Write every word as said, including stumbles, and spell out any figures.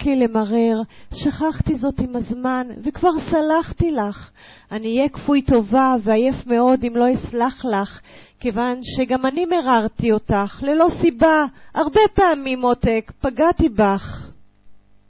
לי למרר, שכחתי זאת עם הזמן, וכבר סלחתי לך. אני אהיה כפוי טובה ועייף מאוד אם לא אסלח לך, כיוון שגם אני מררתי אותך, ללא סיבה, הרבה פעמים מותק, פגעתי בך.